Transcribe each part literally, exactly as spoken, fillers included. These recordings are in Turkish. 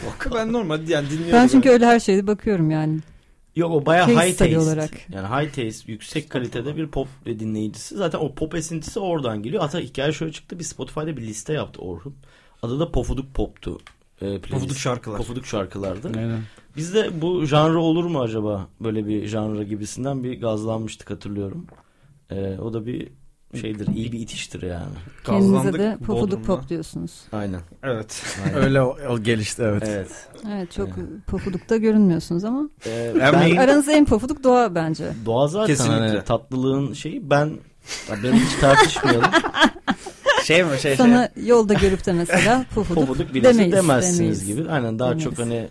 Ben normal yani dinliyorum. Ben çünkü öyle her şeyde bakıyorum yani. Yok o bayağı Case high study taste. olarak. Yani high taste, yüksek kalitede bir pop dinleyicisi. Zaten o pop esintisi oradan geliyor. Hatta hikaye şöyle çıktı. Bir Spotify'da bir liste yaptı Orhun. Adı da Pofuduk Pop'tu. E, Pofuduk şarkılar. Pofuduk şarkılardı. Aynen. Biz de bu janra olur mu acaba? Böyle bir janra gibisinden bir gazlanmıştık hatırlıyorum. E, o da bir şeydir, iyi bir itiştir yani. Kendinize de Pofuduk Bodrum'da. Pop diyorsunuz. Aynen. Evet. Aynen. Öyle o, o gelişti evet. Evet. Evet çok Evet. pofudukta görünmüyorsunuz ama. Ee, ben, Aranızda en pofuduk Doğa bence. Doğa zaten Kesinlikle. hani tatlılığın şeyi ben benim hiç tartışmayalım. şey mi şey Sana şey. yolda görüp de mesela pofuduk, Pofuduk birisi demeyiz, demezsiniz demeyiz. gibi. Aynen daha Demeyiz. çok hani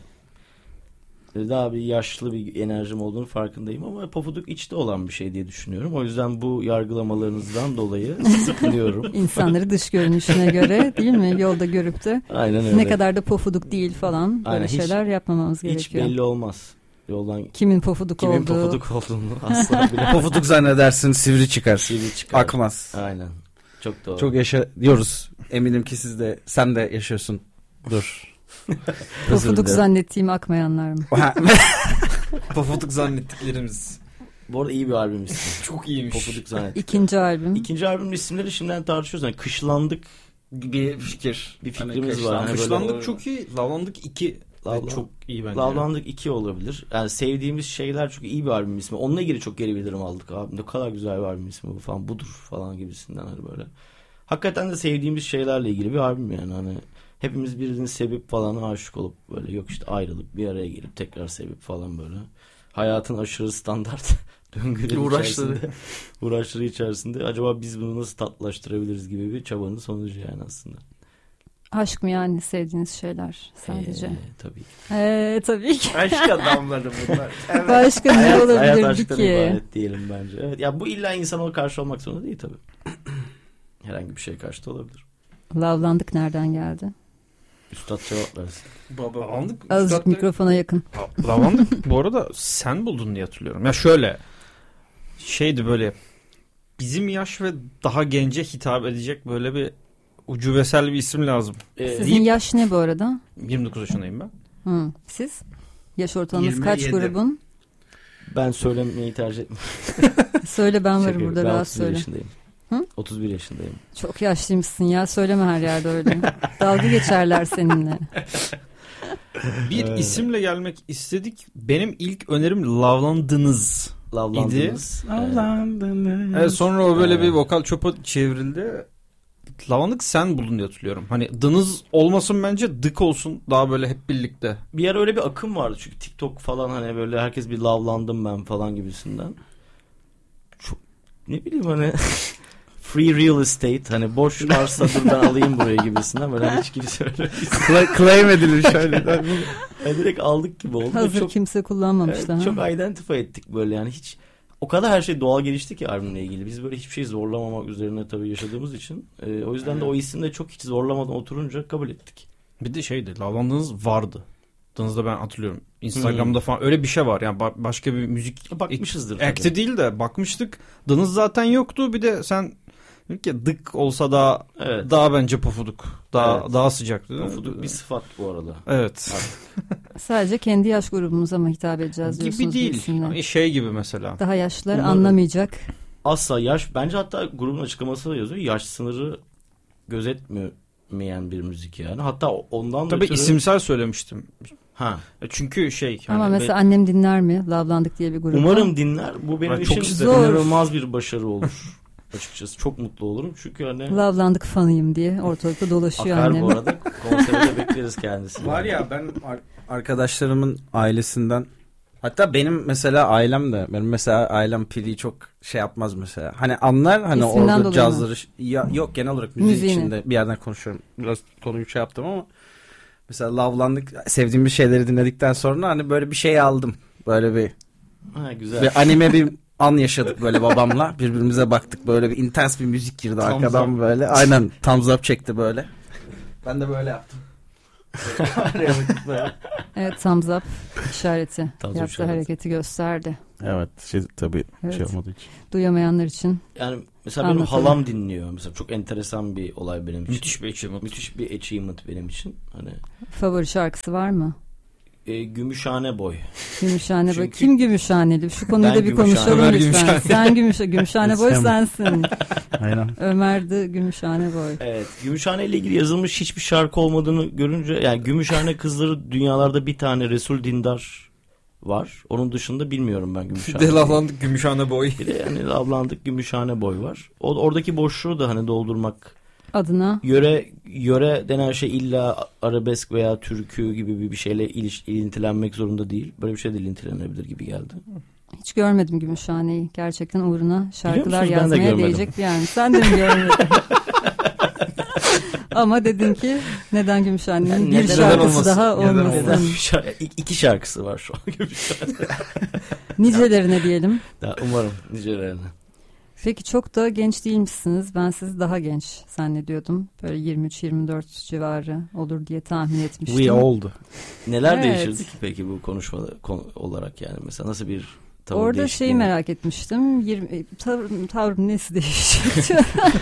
daha bir yaşlı bir enerjim olduğunu farkındayım ama pofuduk içte olan bir şey diye düşünüyorum. O yüzden bu yargılamalarınızdan dolayı sıkılıyorum. İnsanları dış görünüşüne göre değil mi? Yolda görüp de Aynen öyle. ne kadar da pofuduk değil falan böyle Aynen, hiç- şeyler yapmamamız Hiç gerekiyor. belli olmaz. Yoldan Kimin pofuduk kimin olduğu. pofuduk olduğunu asla bilemem. Pofuduk zannedersin sivri çıkar. Sivri çıkar. Akmaz. Aynen. Çok doğru. Çok yaşıyoruz. Eminim ki siz de sen de yaşıyorsun. Dur. Pofuduk zannettiğim akmayanlar mı? Pofuduk zannettiklerimiz. Bu arada iyi bir albüm ismi. Çok iyiymiş. Pofuduk zannettik. İkinci albüm. İkinci albümün isimleri şimdiden tartışıyoruz. Yani kışlandık bir fikir. bir fikrimiz Hani var. Hani böyle- Kışlandık çok iyi. Lavlandık iki. Lavlan- Çok iyi bence. Lavlandık iki olabilir. Yani sevdiğimiz şeyler çok iyi bir albüm ismi. Onunla ilgili çok geri bildirim aldık abi. Ne kadar güzel bir albüm ismi bu falan. Budur falan gibisinden hani böyle. Hakikaten de sevdiğimiz şeylerle ilgili bir albüm yani. Hani hepimiz birini sevip falan aşık olup böyle yok işte ayrılıp bir araya gelip tekrar sevip falan böyle. Hayatın aşırı standart döngüleri Uğraşları. içerisinde. Uğraşları içerisinde. Acaba biz bunu nasıl tatlılaştırabiliriz gibi bir çabanın sonucu yani aslında. Aşk mı yani sevdiğiniz şeyler sadece? Ee, tabii ki. Ee, tabii ki. Aşk adamları bunlar. Evet. Başka ne Hayat, hayat olabilirdi aşktan ki? ibaret diyelim bence. Evet, ya bu illa insana karşı olmak zorunda değil tabii. Herhangi bir şey karşı da olabilir. Lavlandık nereden geldi? Üstad cevap versin. Baba. Lavlandık. Azıcık Üstadları- mikrofona yakın. Lavlandık bu arada sen buldun diye hatırlıyorum. Ya şöyle şeydi böyle bizim yaş ve daha gence hitap edecek böyle bir ucubesel bir isim lazım. Ee, Sizin deyip- yaş ne bu arada? yirmi dokuz yaşındayım ben. Hı. Siz? Yaş ortalamanız yirmi kaç yedi. grubun? ben söylemeyi tercih etmiyorum. Söyle ben varım Şaka, burada ben rahat otuz bir söyle. yaşındayım. Hı? otuz bir yaşındayım. Çok yaşlıymışsın ya söyleme her yerde öyle. Dalga geçerler seninle. Bir Evet. isimle gelmek istedik. Benim ilk önerim Lavlandınız. Lavlandınız. Avlandınız. Evet, sonra o böyle Evet. bir vokal çopa çevrildi. Lavandık sen buldun diye hatırlıyorum. Hani dınız olmasın bence dık olsun daha böyle hep birlikte. Bir ara öyle bir akım vardı çünkü TikTok falan hani böyle herkes bir lavlandım ben falan gibisinden. Çok ne bileyim hani free real estate hani boş arsa dur ben alayım buraya gibisinden böyle hiç gibi söylüyor. Cla- claim edilmiş şöyle. Yani direkt aldık gibi oldu. Hazır çok, kimse kullanmamış evet, daha. çok identify ettik böyle yani hiç o kadar her şey doğal gelişti ki albümle ilgili. Biz böyle hiçbir şey zorlamamak üzerine tabii yaşadığımız için. E, o yüzden de o isimle çok hiç zorlamadan oturunca kabul ettik. Bir de şeydi lavlandınız vardı. Dınızda ben hatırlıyorum. Instagram'da falan öyle bir şey var. Yani ba- başka bir müzik Bakmışızdır. ekti değil de bakmıştık. Dınız zaten yoktu. Bir de sen dedik ya dık olsa daha Evet. daha bence pofuduk. Daha Evet. daha sıcaktı. Pofuduk bir sıfat bu arada. Evet. Sadece kendi yaş grubumuza mı hitap edeceğiz diyorsunuz Gibi bu değil. isimle? Hani şey gibi mesela. Daha yaşlılar Umarım. anlamayacak. Asla yaş bence hatta grubun açıklaması da yazıyor. Yaş sınırı gözetmeyen bir müzik yani. Hatta ondan da Tabii ötürü- isimsel söylemiştim. Ha. Çünkü şey. Ama hani mesela annem dinler mi? Lavlandık diye bir grup. Umarım dinler. Bu benim Ben için çok isterim. inanılmaz bir başarı olur. Açıkçası çok mutlu olurum. Çünkü hani Lavlandık fanıyım diye ortalıkta dolaşıyor akar annem. bu arada. Konserde de bekleriz kendisini. Var ya ben ar- arkadaşlarımın ailesinden hatta benim mesela ailem de benim mesela ailem Piri'yi çok şey yapmaz mesela. Hani anlar hani İsminden orada dolayı cazları ya, yok genel olarak müzik Müziğini. içinde bir yerden konuşuyorum. Biraz konuyu şey yaptım ama mesela lavlandık sevdiğim bir şeyleri dinledikten sonra hani böyle bir şey aldım. Böyle bir Ha, güzel. bir anime bir an yaşadık böyle babamla. Birbirimize baktık böyle bir intens bir müzik girdi Thumbs arkadan up. böyle. Aynen thumbs up çekti böyle. Ben de böyle yaptım. böyle. Evet, thumbs up işareti. Thumbs up Yaptığı işareti. hareketi gösterdi. Evet şey, tabii Evet. şey olmadığı için. Duyamayanlar için. Yani mesela benim Anlatalım. halam dinliyor. Mesela çok enteresan bir olay benim için. Müthiş bir achievement. Müthiş bir achievement benim için. Hani Favori şarkısı var mı? e, Gümüşhane Boy. Gümüşhane Boy. Çünkü- Kim Gümüşhaneli? Şu konuyu Ben da bir Gümüşhane. konuşalım Ömer lütfen. Gümüşhane. Sen Gümüş Gümüşhane Boy Sen- sensin. Aynen. Ömer de Gümüşhane Boy. Evet. Gümüşhane ile ilgili yazılmış hiçbir şarkı olmadığını görünce, yani Gümüşhane kızları dünyalarda bir tane Resul Dindar var. Onun dışında bilmiyorum ben Gümüşhane. Delahlandık Gümüşhane Boy. Bir de yani avlandık Gümüşhane Boy var. O, oradaki boşluğu da hani doldurmak. Adına Yöre yöre denen şey illa arabesk veya türkü gibi bir, bir şeyle iliş, ilintilenmek zorunda değil. Böyle bir şey de ilintilenebilir gibi geldi. hiç görmedim Gümüşhane'yi. Gerçekten uğruna şarkılar musunuz? Ben de yazmaya görmedim. değecek bir yer mi? Sen de mi görmedin? Ama dedin ki neden Gümüşhane'nin Yani bir neden şarkısı olmasın? daha Neden olmasın? olmasın? Şar- iki şarkısı var şu an Gümüşhane. Nicelerine diyelim. Daha umarım nicelerine. Peki çok da genç değilmişsiniz. Ben sizi daha genç zannediyordum. Böyle yirmi üç yirmi dört civarı olur diye tahmin etmiştim. We oldu. Neler Evet. değişirdi ki peki bu konuşma konu olarak, yani mesela nasıl bir tavır Orada değişikliği? şeyi merak etmiştim. yirmi, tavrım, tavrım nesi değişecek?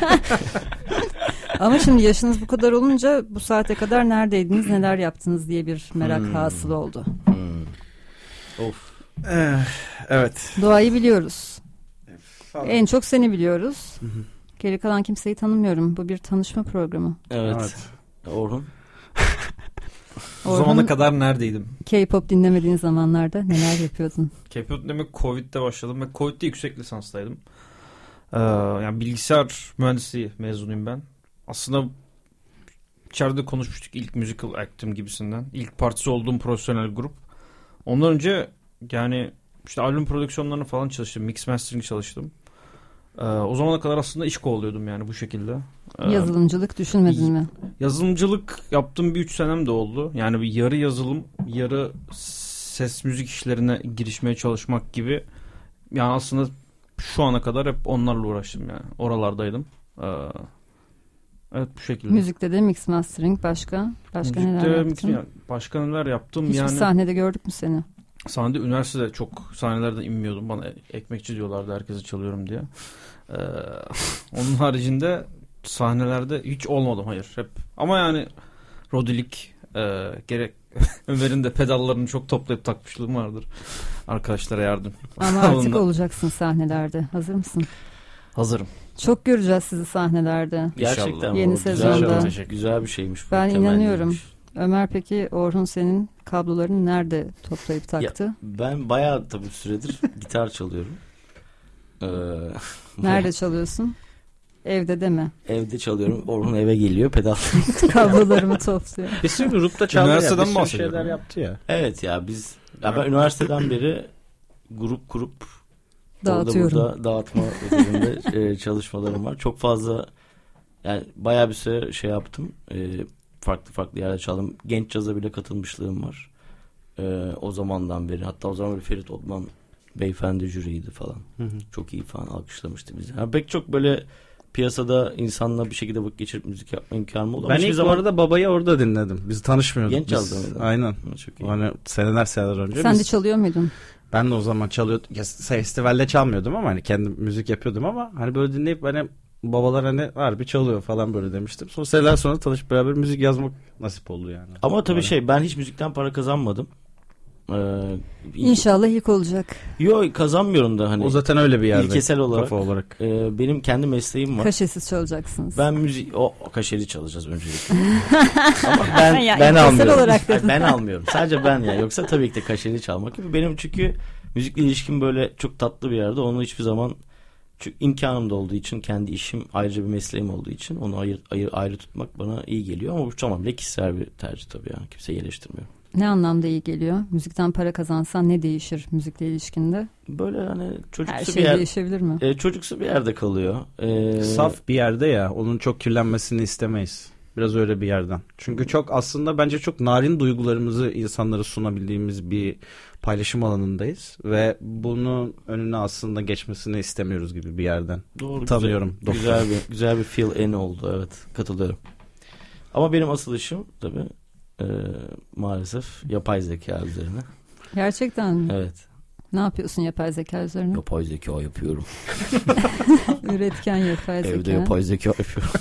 Ama şimdi yaşınız bu kadar olunca bu saate kadar neredeydiniz, neler yaptınız diye bir merak Hmm. hasıl oldu. Hmm. Of. Eh, evet. Doğayı biliyoruz. Falan. En çok seni biliyoruz. Hı hı. Geri kalan kimseyi tanımıyorum. Bu bir tanışma programı. Evet. Evet. Orhun. O Orhun, zamana kadar neredeydim? K-pop dinlemediğin zamanlarda neler yapıyordun? K-pop demek Covid'de başladım ve Covid'de yüksek lisanstaydım. Ee, yani bilgisayar mühendisliği mezunuyum ben. Aslında içeride konuşmuştuk ilk musical act'im gibisinden. İlk partisi olduğum profesyonel grup. Ondan önce yani işte albüm prodüksiyonlarını falan çalıştım. Mix mastering çalıştım. Ee, o zamana kadar aslında iş kovalıyordum yani bu şekilde. Ee, Yazılımcılık düşünmedin mi? Yazılımcılık yaptığım bir üç senem de oldu. Yani bir yarı yazılım, yarı ses müzik işlerine girişmeye çalışmak gibi. Yani aslında şu ana kadar hep onlarla uğraştım yani. Oralardaydım. Ee, evet bu şekilde. Müzikte de mix mastering, başka? Başka Müzikte neler mix- yaptın? yani başka neler yaptım Hiçbir yani. sahnede gördük mü seni? Sahnede üniversitede çok sahnelerden inmiyordum. Bana ekmekçi diyorlardı herkese çalıyorum diye. Ee, onun haricinde sahnelerde hiç olmadım, hayır hep. Ama yani rodilik e, gerek Ömer'in de pedallarını çok toplayıp takmışlığım vardır. Arkadaşlara yardım. Ama artık Onunla- olacaksın sahnelerde. Hazır mısın? Hazırım. Çok göreceğiz sizi sahnelerde. Gerçekten Yeni bu sezonda. Güzel, güzel bir şeymiş. Bu, Ben temenniymiş. inanıyorum. Ömer, peki Orhun senin kablolarını nerede toplayıp taktı? Ben bayağı tabii süredir gitar çalıyorum. Ee, Nerede çalıyorsun? Evde de mi? Evde çalıyorum. Orhun eve geliyor. Pedal. Kablolarımı topluyor. Bir sürü grupta çaldı ya. Üniversiteden Bir sürü bahsediyorum. şeyler yaptı ya. Evet ya biz ya ben üniversiteden beri grup kurup Dağıtıyorum. orada burada dağıtma üzerinde e, çalışmalarım var. Çok fazla, yani bayağı bir süre şey yaptım. E, farklı farklı yerde çaldım. Genç Caz'a bile katılmışlığım var. E, o zamandan beri. Hatta o zaman böyle Ferit Otman beyefendi jüriydi falan. Hı hı. Çok iyi falan alkışlamıştı bizi. Yani pek çok böyle piyasada insanla bir şekilde vakit geçirip müzik yapma imkanım oldu. Ben Ama hiçbir ilk zaman... bu arada babayı orada dinledim. Biz tanışmıyorduk. Genç Biz- çaldı mıydın? Aynen. Çok iyi. Hani seneler seneler önce. Sen biz- de çalıyor muydun? Ben de o zaman çalıyordum. Ya, festivalde çalmıyordum ama hani kendim müzik yapıyordum ama hani böyle dinleyip hani babalar hani harbi çalıyor falan böyle demiştim. Sonra seneler sonra tanışıp beraber müzik yazmak nasip oldu yani. Ama tabii Öyle. şey, ben hiç müzikten para kazanmadım. Ee, İnşallah ilk olacak. Yok, kazanmıyorum da hani. O zaten öyle bir yerde. İlkesel olarak. Kafa olarak. e, benim kendi mesleğim var. Kaşesiz çalacaksınız. Ben müzik o, o kaşeli çalacağız öncelikle. Ama ben Ya, ben ilkesel almıyorum. olarak Hayır, dedin. ben almıyorum. Sadece ben ya. Yoksa tabii ki de kaşeli çalmak gibi. Benim çünkü müzikle ilişkim böyle çok tatlı bir yerde. Onu hiçbir zaman, çünkü imkanım da olduğu için, kendi işim ayrıca bir mesleğim olduğu için onu ayır, ayır, ayrı tutmak bana iyi geliyor. Ama bu tamamıyla kişisel bir tercih tabii ya. Kimseyi eleştirmiyor. Ne anlamda iyi geliyor? Müzikten para kazansan ne değişir müzikle ilişkinde? Böyle hani Her çocuksu şey bir yer, değişebilir mi? e, çocuksu bir yerde kalıyor. E, Saf bir yerde ya. Onun çok kirlenmesini istemeyiz. Biraz öyle bir yerden. Çünkü çok aslında bence çok narin duygularımızı insanlara sunabildiğimiz bir paylaşım alanındayız. Ve bunun önüne aslında geçmesini istemiyoruz gibi bir yerden. Doğru, Tanıyorum. Güzel, güzel bir güzel bir feel en oldu, evet, katılıyorum. Ama benim asıl işim tabii Ee, maalesef yapay zeka üzerine. Gerçekten mi? Evet. Ne yapıyorsun yapay zeka üzerine? Yapay zeka yapıyorum. Üretken yapay zeka. Evde yapay zeka yapıyorum.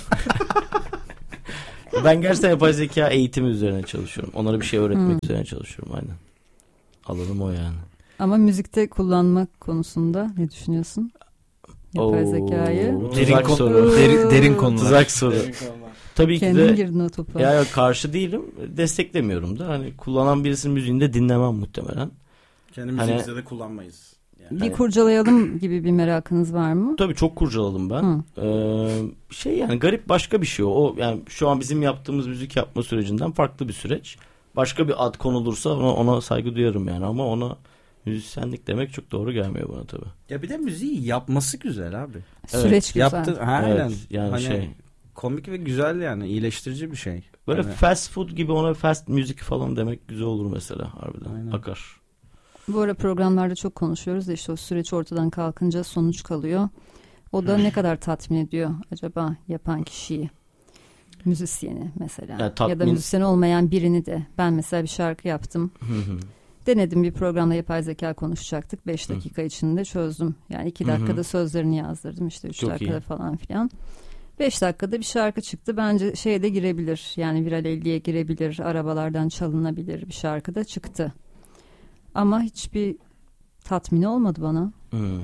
Ben gerçekten yapay zeka eğitimi üzerine çalışıyorum. Onlara bir şey öğretmek hmm. üzerine çalışıyorum aynen. Alanım o yani. Ama müzikte kullanmak konusunda ne düşünüyorsun? Yapay Oo, zekayı. Derin soru. Derin, derin konular. Tuzak soru. Tabii Kendin ki de girdin o topa. Ya, ya karşı değilim. Desteklemiyorum da. Hani kullanan birisinin müziğini de dinlemem muhtemelen. Kendi müziğimizde hani, de kullanmayız. Yani. Bir kurcalayalım gibi bir merakınız var mı? Tabii çok kurcaladım ben. Ee, şey yani garip başka bir şey o. o. Yani şu an bizim yaptığımız müzik yapma sürecinden farklı bir süreç. Başka bir ad konulursa ona, ona saygı duyarım yani ama ona müzisyenlik demek çok doğru gelmiyor bana tabii. Ya bir de müziği yapması güzel abi. Süreç evet. güzel. Yaptı, aynen. Evet, yani hani şey komik ve güzel yani iyileştirici bir şey. Böyle yani. Fast food gibi ona fast müzik falan demek güzel olur mesela harbiden. Aynen. Akar. Bu ara programlarda çok konuşuyoruz da işte o süreç ortadan kalkınca sonuç kalıyor. O da ne kadar tatmin ediyor acaba yapan kişiyi? Müzisyeni mesela. Ya, tatmin... ya da müzisyen olmayan birini de. Ben mesela bir şarkı yaptım. Denedim, bir programda yapay zeka konuşacaktık. Beş dakika içinde çözdüm. Yani iki dakikada sözlerini yazdırdım. İşte üç dakikada iyi. Falan filan. Beş dakikada bir şarkı çıktı. Bence şeye de girebilir. Yani viral elliye girebilir. Arabalardan çalınabilir bir şarkı da çıktı. Ama hiçbir tatmini olmadı bana. Hmm.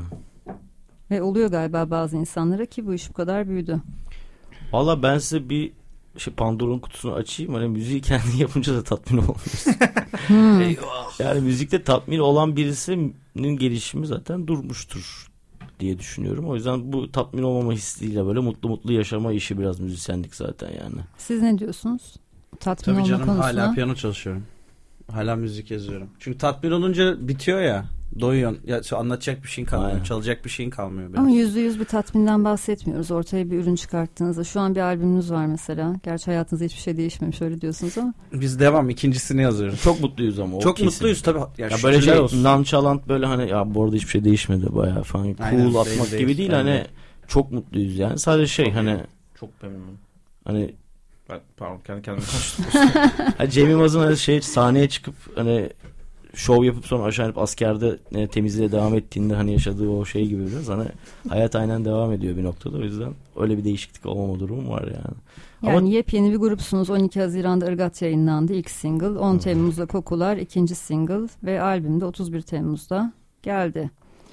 Ve oluyor galiba bazı insanlara ki bu iş bu kadar büyüdü. Valla ben size bir şey Pandora'nın kutusunu açayım. Hani müziği kendi yapınca da tatmin olmuyorsun. hmm. Yani müzikte tatmin olan birisinin gelişimi zaten durmuştur diye düşünüyorum. O yüzden bu tatmin olmama hissiyle böyle mutlu mutlu yaşama işi biraz müzisyenlik zaten yani. Siz ne diyorsunuz? Tatmin Tabii olma canım, konusuna. Hala piyano çalışıyorum. Hala müzik yazıyorum. Çünkü tatmin olunca bitiyor ya. Doyuyorsun. Ya anlatacak bir şeyin kalmıyor. Aynen. Çalacak bir şeyin kalmıyor. Biraz. Ama yüzde yüz bir tatminden bahsetmiyoruz. Ortaya bir ürün çıkarttığınızda. Şu an bir albümünüz var mesela. Gerçi hayatınızda hiçbir şey değişmemiş öyle diyorsunuz ama. Biz devam. ikincisini yazıyoruz. Çok mutluyuz ama. Çok kesin. mutluyuz tabii. Ya, ya böyle şey nonchalant böyle hani ya bu arada hiçbir şey değişmedi bayağı falan. Aynen, cool atmak değil, gibi değil. Aynen. Hani çok mutluyuz yani. Sadece şey çok hani. İyi. Çok memnunum. Hani. Ben, pardon kendi kendime konuştum. Hani Cem Yılmaz'ın hani şey sahneye çıkıp hani şov yapıp sonra aşağı inip askerde yani temizliğe devam ettiğinde hani yaşadığı o şey gibi biraz hani hayat aynen devam ediyor bir noktada, o yüzden öyle bir değişiklik olmama durumu var yani. Yani ama... yepyeni bir grupsunuz. on iki Haziran'da Irgat yayınlandı ilk single. on hmm. Temmuz'da Kokular ikinci single ve albüm de otuz bir Temmuz'da geldi.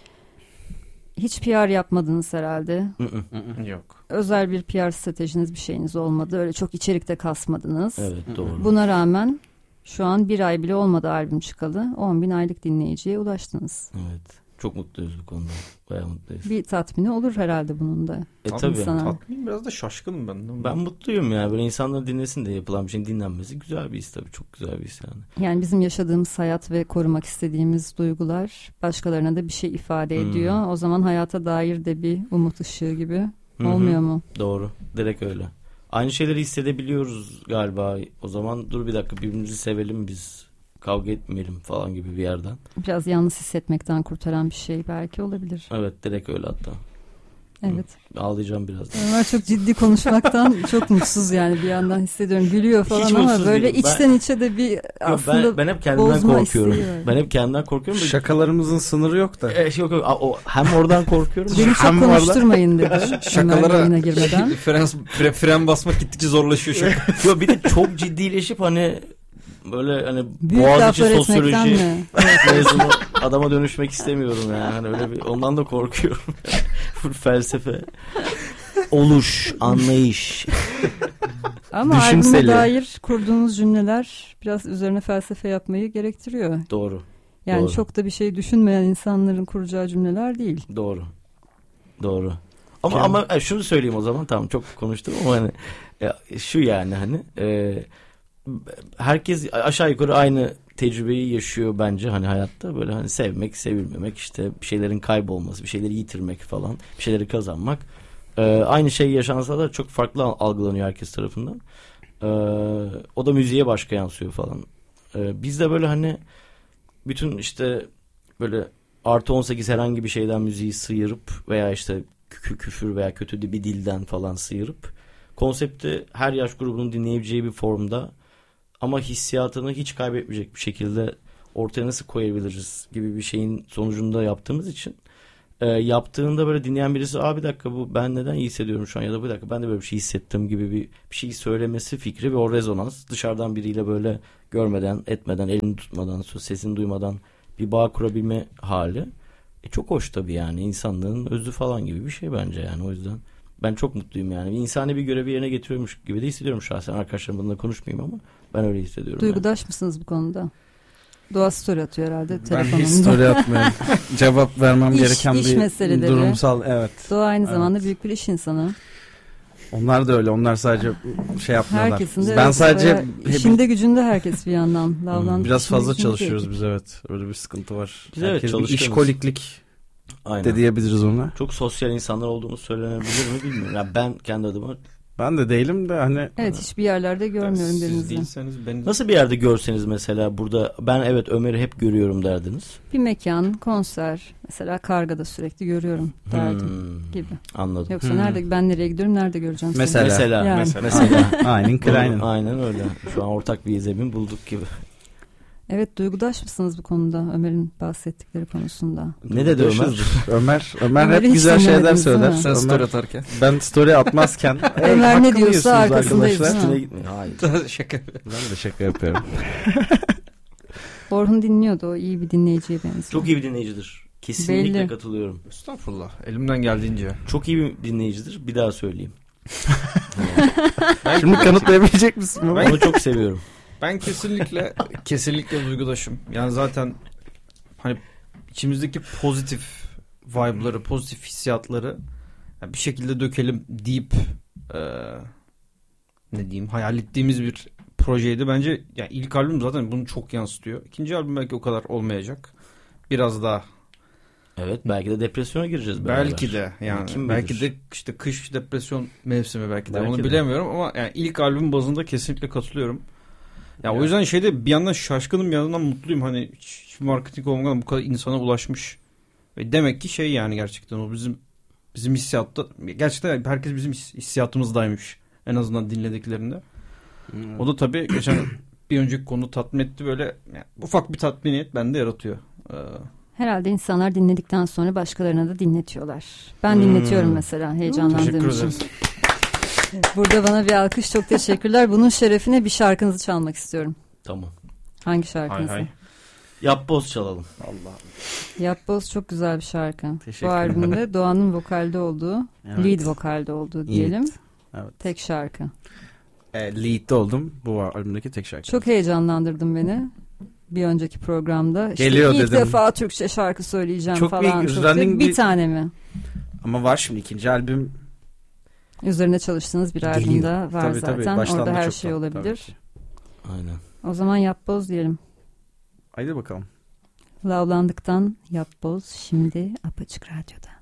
Hiç P R yapmadınız herhalde. Yok. Özel bir P R stratejiniz, bir şeyiniz olmadı. Öyle çok içerikte kasmadınız. Evet, doğru. Buna rağmen şu an bir ay bile olmadı albüm çıkalı. on bin aylık dinleyiciye ulaştınız. Evet. Çok mutluyuz bu konuda. Bayağı mutluyuz. Bir tatmini olur herhalde bunun da. E tabii. Sana. Tatmin biraz da şaşkınım ben. Ben mutluyum ya. Böyle insanlar dinlesin de yapılan bir şeyin dinlenmesi güzel bir his tabii. Çok güzel bir his yani. Yani bizim yaşadığımız hayat ve korumak istediğimiz duygular başkalarına da bir şey ifade ediyor. Hmm. O zaman hayata dair de bir umut ışığı gibi Hı-hı. olmuyor mu? Doğru. Direkt öyle. Aynı şeyleri hissedebiliyoruz galiba. O zaman dur bir dakika, birbirimizi sevelim biz. Kavga etmeyelim falan gibi bir yerden. Biraz yalnız hissetmekten kurtaran bir şey belki olabilir. Evet, direkt öyle hatta. Evet. Hı, ağlayacağım biraz. Ömer çok ciddi konuşmaktan çok mutsuz yani, bir yandan hissediyorum. Gülüyor falan hiç ama böyle değilim. içten ben, içe de bir aslında yok, ben, ben hep kendimden korkuyorum. Ben hep kendimden korkuyorum. Şakalarımızın sınırı yok da. E, yok, yok, o, hem oradan korkuyorum. Beni çok hem konuşturmayın dedi. Şakalara oyuna girmeden. Fren, fren, fren basmak gittikçe zorlaşıyor şaka. Yok, bir de çok ciddileşip hani böyle hani Boğaziçi sosyoloji mezunu adama dönüşmek istemiyorum yani. Hani öyle bir, ondan da korkuyorum. Full felsefe. Oluş, anlayış. Ama albüme dair kurduğunuz cümleler biraz üzerine felsefe yapmayı gerektiriyor. Doğru. Yani Doğru. çok da bir şey düşünmeyen insanların kuracağı cümleler değil. Doğru. Doğru. Ama Kendi... ama şunu söyleyeyim o zaman, tamam çok konuştum ama hani şu yani hani e, herkes aşağı yukarı aynı tecrübeyi yaşıyor bence hani hayatta, böyle hani sevmek, sevilmemek, işte bir şeylerin kaybolması, bir şeyleri yitirmek falan, bir şeyleri kazanmak. Ee, aynı şey yaşansa da çok farklı algılanıyor herkes tarafından. Ee, o da müziğe başka yansıyor falan. Ee, biz de böyle hani bütün işte böyle artı on sekiz herhangi bir şeyden müziği sıyırıp veya işte kü- küfür veya kötü bir dilden falan sıyırıp konsepti her yaş grubunun dinleyebileceği bir formda ama hissiyatını hiç kaybetmeyecek bir şekilde ortaya nasıl koyabiliriz gibi bir şeyin sonucunda yaptığımız için e, yaptığında böyle dinleyen birisi aa bir dakika bu ben neden iyi hissediyorum şu an ya da bir dakika ben de böyle bir şey hissettim gibi bir, bir şey söylemesi fikri ve o rezonans dışarıdan biriyle böyle görmeden etmeden elini tutmadan sesini duymadan bir bağ kurabilme hali e, çok hoş tabii yani insanlığın özü falan gibi bir şey bence yani o yüzden ben çok mutluyum yani bir insani bir görevi yerine getiriyormuş gibi de hissediyorum şahsen arkadaşlarım bununla konuşmayayım ama ben öyle hissediyorum. Duygudaş yani. mısınız bu konuda? Doğa story atıyor herhalde telefonunda. Ben hiç story atmıyorum. Cevap vermem iş, gereken iş bir meseleleri. durumsal. Evet. Doğa aynı evet. zamanda büyük bir iş insanı. Onlar da öyle. Onlar sadece şey yapmıyorlar. Herkesin de ben evet, sadece işinde gücünde herkes bir yandan. Lavdan biraz fazla çalışıyoruz biz evet. Öyle bir sıkıntı var. Biz evet çalışıyoruz. İşkoliklik de diyebiliriz ona. Çok sosyal insanlar olduğunu söylenebilir mi bilmiyorum. Yani ben kendi adıma ben de değilim de hani. Evet hiçbir yerlerde görmüyorum siz birinizi. değilseniz ben... Nasıl bir yerde görseniz mesela burada ben evet Ömer'i hep görüyorum derdiniz. Bir mekan, konser, mesela Karga'da sürekli görüyorum derdim hmm, gibi. Anladım. Yoksa Hmm. nerede ben nereye gidiyorum nerede göreceğim Mesela seni? mesela Yani. mesela, mesela. aynen aynen. Aynen öyle. Şu an ortak bir zemin bulduk gibi. Evet duygudaş mısınız bu konuda Ömer'in bahsettikleri konusunda? Ne dedi Ömer? Ömer Ömer Ömer'i hep hiç güzel şeyler dinlemediniz, söyler. değil mi? Sen Ömer, story atarken. ben story atmazken Ömer ne diyorsa arkasındayız. Üstüne gitmiyor. Hayır. Şaka. Ben de şaka yapıyorum. Orhun dinliyordu, o iyi bir dinleyiciye benziyor. Çok iyi bir dinleyicidir. Kesinlikle Belli. katılıyorum. Estağfurullah. Elimden geldiğince. Çok iyi bir dinleyicidir. Bir daha söyleyeyim. Şimdi kanıtlayabilecek misin? Ben onu çok seviyorum. Ben kesinlikle kesinlikle duygudaşım. Yani zaten hani içimizdeki pozitif vibe'ları, pozitif hissiyatları yani bir şekilde dökelim deyip e, ne diyeyim hayal ettiğimiz bir projeydi. Bence yani ilk albüm zaten bunu çok yansıtıyor. İkinci albüm belki o kadar olmayacak. Biraz daha. Evet belki de depresyona gireceğiz beraber. Belki de yani Kim belki bilir? de işte kış depresyon mevsimi belki de Belki onu de. bilemiyorum ama yani ilk albüm bazında kesinlikle katılıyorum. Ya, Ya. o yüzden şeyde bir yandan şaşkınım bir yandan mutluyum hani hiç marketing olmadan bu kadar insana ulaşmış. Ve demek ki şey yani gerçekten o bizim bizim hissiyatta gerçekten herkes bizim hissiyatımızdaymış en azından dinlediklerinde. Hmm. O da tabii geçen bir önceki konu tatmin etti böyle yani ufak bir tatminiyet bende yaratıyor. Ee, Herhalde insanlar dinledikten sonra başkalarına da dinletiyorlar. Ben hmm. dinletiyorum mesela heyecanlandığım için. Burada bana bir alkış çok teşekkürler. Bunun şerefine bir şarkınızı çalmak istiyorum. Tamam. Hangi şarkınızı? Hay hay. Yapboz çalalım. Allah. Yapboz çok güzel bir şarkı. Bu albümde Doğan'ın vokalde olduğu, evet. lead vokalde olduğu diyelim. Evet. Evet. Tek şarkı. E, lead'de oldum bu albümdeki tek şarkı. Çok heyecanlandırdın beni. Bir önceki programda. İşte Geliyor ilk dedim. defa Türkçe şarkı söyleyeceğim çok falan. Bir, çok bir, bir tane mi? Ama var şimdi ikinci albüm. Üzerine çalıştığınız bir albüm daha var tabii, zaten. Tabii, orada her çoktan, şey olabilir. Aynen. O zaman Yapboz diyelim. Haydi bakalım. Lavlandıktan Yapboz şimdi Apaçık Radyo'da.